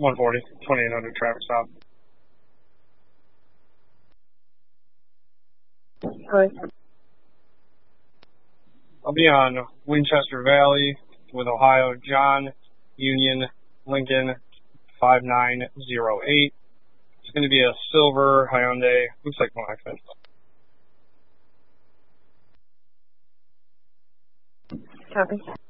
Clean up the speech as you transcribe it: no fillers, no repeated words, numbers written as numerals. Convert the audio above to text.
140, 2800 traffic stop. Hi. I'll be on Winchester Valley with Ohio, John, Union, Lincoln, 5908. It's going to be a silver Hyundai. Looks like my accent. Copy.